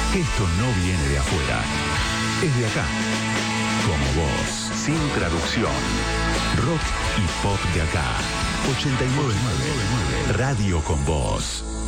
Esto no viene de afuera, es de acá. Como vos, sin traducción. Rock y pop de acá. 89.9 Radio con Vos.